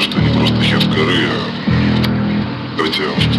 что они просто хер с горы, а... Хотя...